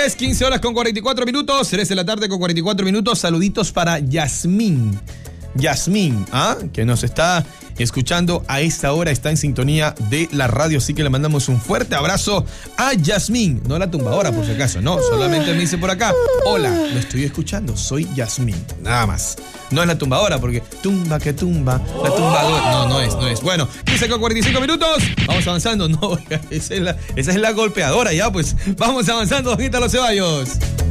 tardes, 15 horas con 44 minutos. 3 de la tarde con 44 minutos. Saluditos para Yasmín. Yasmín, que nos está escuchando a esta hora, está en sintonía de la radio, así que le mandamos un fuerte abrazo a Yasmín, no la tumbadora por si acaso, no, solamente me dice por acá, hola, lo estoy escuchando, soy Yasmín, nada más, no es la tumbadora porque tumba que tumba, la tumbadora, no es, bueno, 15 con 45 minutos, vamos avanzando, no, esa es la golpeadora ya, pues, vamos avanzando, Don Ítalo Ceballos.